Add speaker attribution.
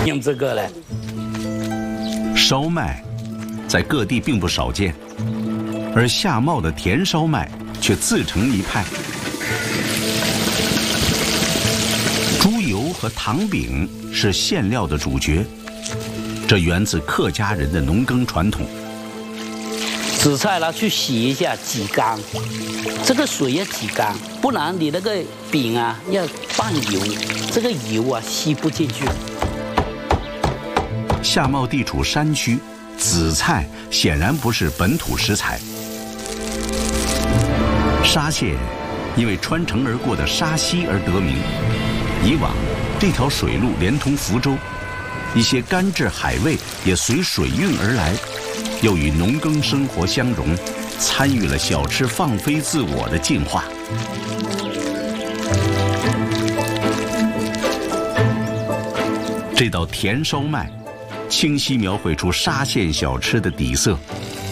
Speaker 1: 用这个嘞。
Speaker 2: 烧麦在各地并不少见，而夏茂的甜烧麦却自成一派。猪油和糖饼是馅料的主角，这源自客家人的农耕传统。
Speaker 1: 紫菜拿去洗一下，挤干，这个水要挤干，不然你那个饼啊要拌油，这个油啊吸不进去。
Speaker 2: 夏茂地处山区，紫菜显然不是本土食材。沙县因为穿城而过的沙溪而得名，以往这条水路连通福州，一些甘蔗海味也随水运而来，又与农耕生活相融，参与了小吃放飞自我的进化。这道甜烧麦清晰描绘出沙县小吃的底色，